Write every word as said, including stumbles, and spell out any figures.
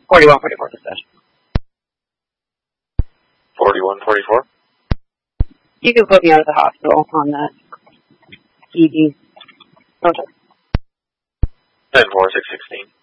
forty-one forty-four dispatch. forty-one forty-four? You can put me out of the hospital on that E D. Okay. ten four six sixteen.